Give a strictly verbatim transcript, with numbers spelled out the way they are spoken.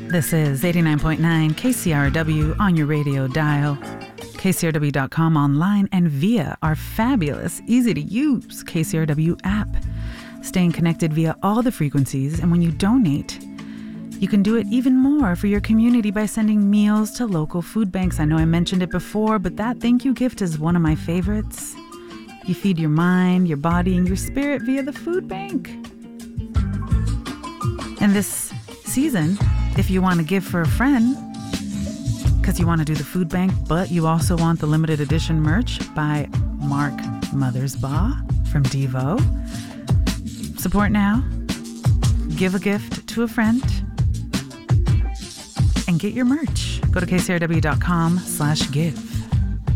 This is eighty-nine point nine K C R W on your radio dial, K C R W dot com online, and via our fabulous, easy-to-use K C R W app. Staying connected via all the frequencies, and when you donate, you can do it even more for your community by sending meals to local food banks. I know I mentioned it before, but that thank you gift is one of my favorites. You feed your mind, your body, and your spirit via the food bank. And this season, if you want to give for a friend, because you want to do the food bank, but you also want the limited edition merch by Mark Mothersbaugh from Devo, support now, give a gift to a friend, and get your merch. Go to K C R W dot com slash give.